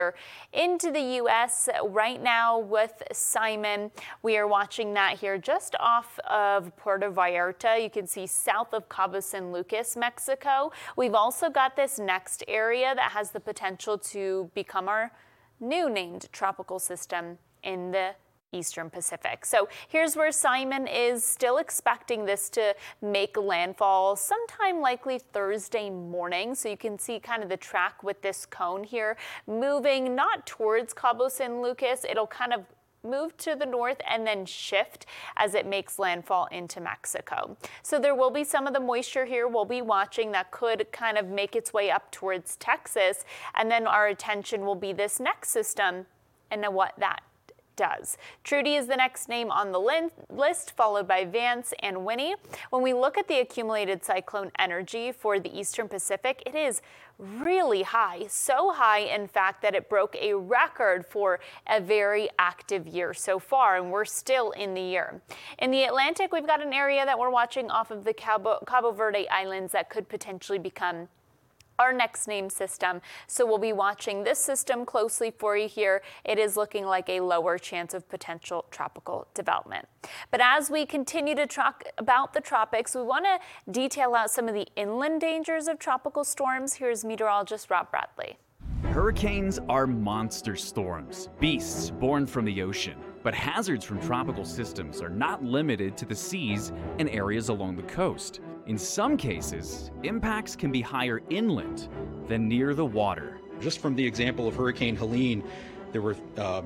into the U.S. right now with Simon. We are watching that here just off of Puerto Vallarta. You can see south of Cabo San Lucas, Mexico. We've also got this next area that has the potential to become our new named tropical system in the Eastern Pacific. So here's where Simon is, still expecting this to make landfall sometime likely Thursday morning. So you can see kind of the track with this cone here moving not towards Cabo San Lucas. It'll kind of move to the north and then shift as it makes landfall into Mexico. So there will be some of the moisture here we'll be watching that could kind of make its way up towards Texas. And then our attention will be this next system and what that does. Trudy is the next name on the list, followed by Vance and Winnie. When we look at the accumulated cyclone energy for the Eastern Pacific, it is really high. So high, in fact, that it broke a record for a very active year so far, and we're still in the year. In the Atlantic, we've got an area that we're watching off of the Cabo Verde Islands that could potentially become our next named system. So we'll be watching this system closely for you here. It is looking like a lower chance of potential tropical development. But as we continue to talk about the tropics, we want to detail out some of the inland dangers of tropical storms. Here's meteorologist Rob Bradley. Hurricanes are monster storms, beasts born from the ocean. But hazards from tropical systems are not limited to the seas and areas along the coast. In some cases, impacts can be higher inland than near the water. Just from the example of Hurricane Helene, there were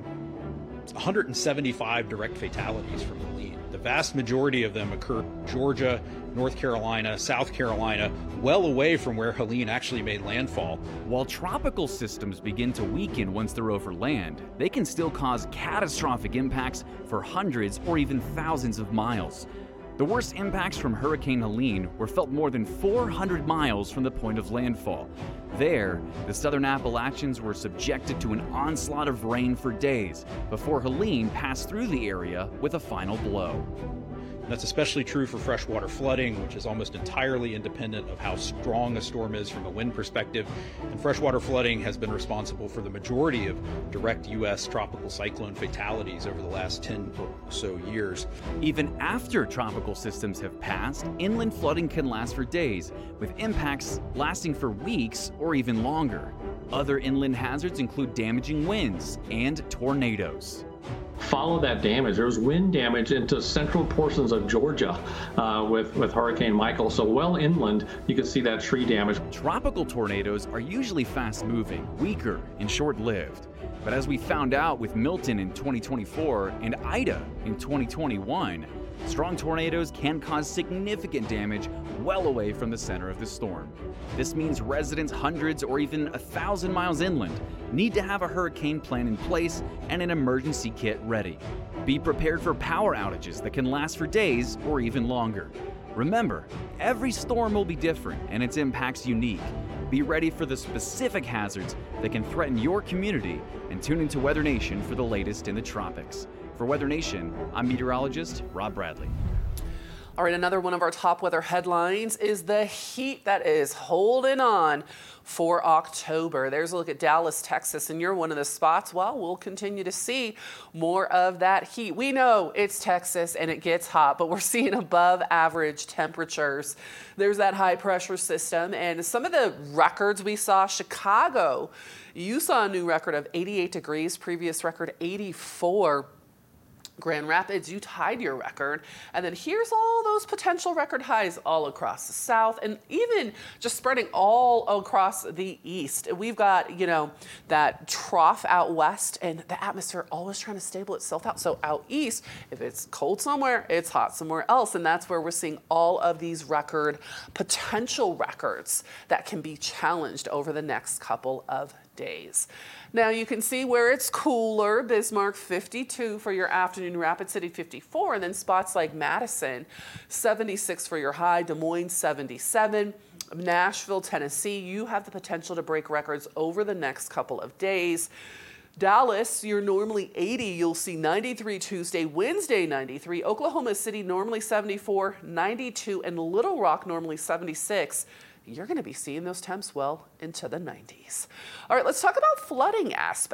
175 direct fatalities from Helene. The vast majority of them occurred in Georgia, North Carolina, South Carolina, well away from where Helene actually made landfall. While tropical systems begin to weaken once they're over land, they can still cause catastrophic impacts for hundreds or even thousands of miles. The worst impacts from Hurricane Helene were felt more than 400 miles from the point of landfall. There, the southern Appalachians were subjected to an onslaught of rain for days before Helene passed through the area with a final blow. That's especially true for freshwater flooding, which is almost entirely independent of how strong a storm is from a wind perspective. And freshwater flooding has been responsible for the majority of direct U.S. tropical cyclone fatalities over the last 10 or so years. Even after tropical systems have passed, inland flooding can last for days, with impacts lasting for weeks or even longer. Other inland hazards include damaging winds and tornadoes. Follow that damage. There was wind damage into central portions of Georgia with Hurricane Michael. So well inland, you can see that tree damage. Tropical tornadoes are usually fast-moving, weaker, and short-lived. But as we found out with Milton in 2024 and Ida in 2021, strong tornadoes can cause significant damage well away from the center of the storm. This means residents hundreds or even 1,000 miles inland need to have a hurricane plan in place and an emergency kit ready. Be prepared for power outages that can last for days or even longer. Remember, every storm will be different and its impacts unique. Be ready for the specific hazards that can threaten your community and tune into Weather Nation for the latest in the tropics. For Weather Nation, I'm meteorologist Rob Bradley. All right, another one of our top weather headlines is the heat that is holding on for October. There's a look at Dallas, Texas, and you're one of the spots. Well, we'll continue to see more of that heat. We know it's Texas and it gets hot, but we're seeing above average temperatures. There's that high pressure system, and some of the records we saw, Chicago, you saw a new record of 88 degrees, previous record 84. Grand Rapids, you tied your record. And then here's all those potential record highs all across the south and even just spreading all across the east. We've got, that trough out west and the atmosphere always trying to stable itself out. So out east, if it's cold somewhere, it's hot somewhere else. And that's where we're seeing all of these potential records that can be challenged over the next couple of days. Now you can see where it's cooler. Bismarck 52 for your afternoon, Rapid City 54, and then spots like Madison 76 for your high, Des Moines 77, Nashville, Tennessee, you have the potential to break records over the next couple of days. Dallas, you're normally 80. You'll see 93 Tuesday, Wednesday 93. Oklahoma City, normally 74, 92, and Little Rock, normally 76. You're going to be seeing those temps well into the 90s. All right, let's talk about flooding aspects.